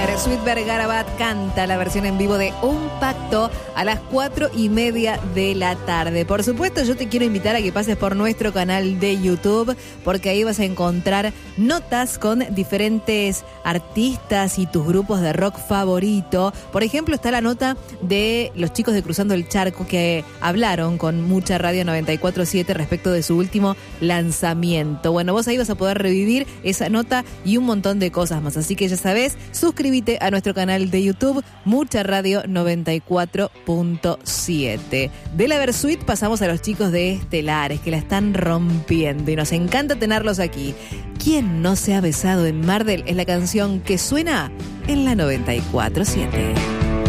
Versuit Vergarabat canta la versión en vivo de Un Pacto a las 4:30 de la tarde. Por supuesto, yo te quiero invitar a que pases por nuestro canal de YouTube, porque ahí vas a encontrar notas con diferentes artistas y tus grupos de rock favorito. Por ejemplo, está la nota de los chicos de Cruzando el Charco que hablaron con Mucha Radio 94.7 respecto de su último lanzamiento. Bueno, vos ahí vas a poder revivir esa nota y un montón de cosas más. Así que ya sabés, suscríbete a nuestro canal de YouTube, Mucha Radio 94.7. De la Versuit pasamos a los chicos de Estelares, que la están rompiendo y nos encanta tenerlos aquí. ¿Quién no se ha besado en Mardel? Es la canción que suena en la 94.7.